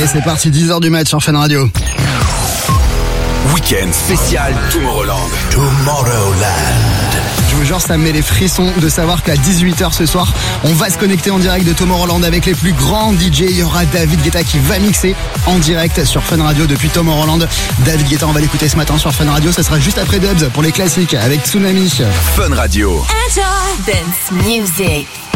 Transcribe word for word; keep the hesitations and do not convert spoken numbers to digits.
c'est parti, dix heures du match sur Fun Radio. Week-end spécial Tomorrowland. Tomorrowland. Je vous jure, ça me met les frissons de savoir qu'à dix-huit heures ce soir, on va se connecter en direct de Tomorrowland avec les plus grands D J. Il y aura David Guetta qui va mixer en direct sur Fun Radio depuis Tomorrowland. David Guetta, on va l'écouter ce matin sur Fun Radio. Ça sera juste après Dubs pour les classiques avec Tsunami. Fun Radio. Enjoy dance music.